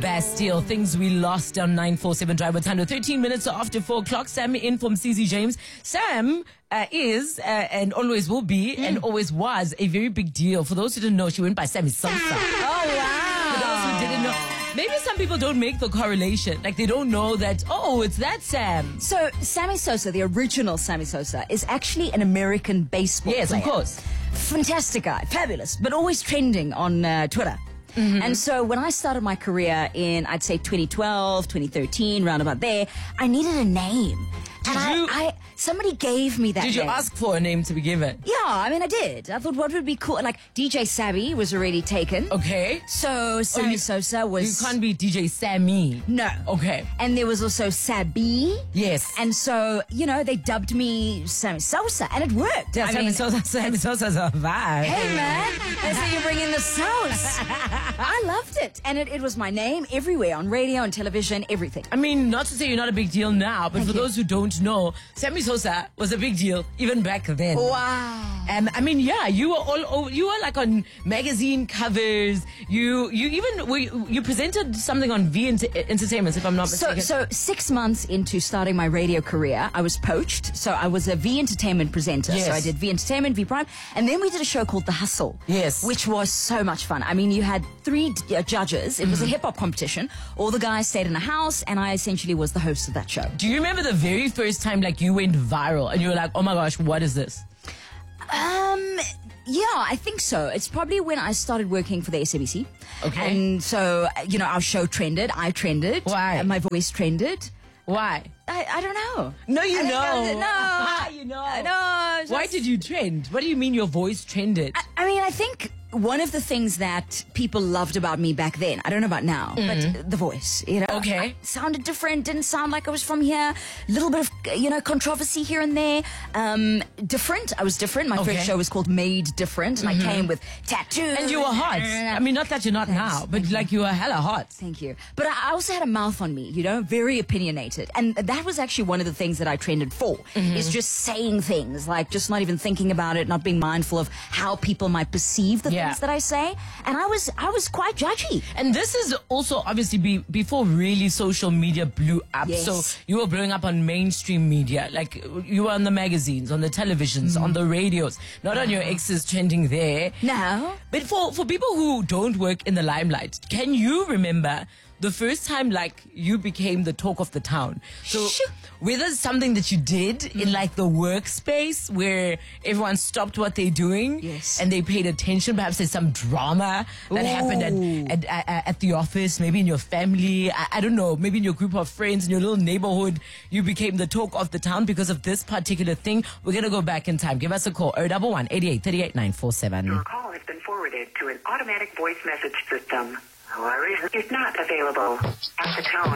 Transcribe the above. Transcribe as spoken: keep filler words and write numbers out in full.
Bastille, things we lost on nine four seven Drive with Thando. thirteen minutes after four o'clock. Sam in from C Z James. Sam uh, is uh, and always will be mm. and always was a very big deal. For those who didn't know, she went by Sammy Sosa. Oh, wow. For those who didn't know. Maybe some people don't make the correlation. Like, they don't know that, oh, it's that Sam. So, Sammy Sosa, the original Sammy Sosa, is actually an American baseball yes, player. Yes, of course. Fantastic guy. Fabulous. But always trending on uh, Twitter. Mm-hmm. And so when I started my career in, I'd say twenty twelve, twenty thirteen, round about there, I needed a name. Did and you, I, I, somebody gave me that Did you name. ask for a name to be given? Yeah, I mean, I did. I thought, what would be cool? Like, D J Sabby was already taken. Okay. So, Sammy oh, you, Sosa was... You can't be D J Sammy. No. Okay. And there was also Sabby. Yes. And so, you know, they dubbed me Sammy Sosa, and it worked. Yeah, I Sammy mean, Sosa, Sammy Sosa's a vibe. Hey, man. That's how you bring in the sauce. I loved it. And it, it was my name everywhere, on radio and television, everything. I mean, not to say you're not a big deal now, but Thank for you. those who don't know, Sammy Sosa was a big deal even back then. Wow. And I mean, yeah, you were all over, you were like on magazine covers. You you even were, you presented something on V Entertainment, if I'm not So, mistaken. so six months into starting my radio career, I was poached. So I was a V Entertainment presenter. Yes. So I did V Entertainment, V Prime, and then we did a show called The Hustle. Yes. Which was so much fun. I mean, you had three uh, judges. It was a hip hop competition. All the guys stayed in a house, and I essentially was the host of that show. Do you remember the very first time like you went viral and you were like, oh my gosh, what is this? Um, yeah, I think so. It's probably when I started working for the S A B C. Okay. And so, you know, our show trended. I trended. Why? And my voice trended. Why? I, I don't know. No, you I don't know. No. you know. No. Why did you trend? What do you mean your voice trended? I, I mean, I think one of the things that people loved about me back then, I don't know about now, mm-hmm. but the voice, you know. Okay. I sounded different, didn't sound like I was from here. A little bit of, you know, controversy here and there. Um, different. I was different. My okay. first show was called Made Different, and mm-hmm. I came with tattoos. And you were hot. I mean, not that you're not Thanks. now, but Thank like you. you were hella hot. Thank you. But I also had a mouth on me, you know, very opinionated. And that was actually one of the things that I trended for, mm-hmm. is just saying things, like just not even thinking about it, not being mindful of how people might perceive the yeah. things that I say. And I was I was quite judgy. And this is also obviously be, before really social media blew up. Yes. So you were blowing up on mainstream media. Like you were on the magazines, on the televisions, mm. on the radios. Not on your exes trending there. No. But for, for people who don't work in the limelight, can you remember the first time like you became the talk of the town? So whether it's something that you did mm. in like the workspace where everyone stopped what they're doing yes. and they paid attention, perhaps there's some drama that Ooh. happened at, at, at, at the office, maybe in your family, I, I don't know, maybe in your group of friends, in your little neighborhood, you became the talk of the town because of this particular thing. We're going to go back in time. Give us a call, oh one one, eight eight, three eight, nine four seven. Your call has been forwarded to an automatic voice message system. However, is not available at the tone.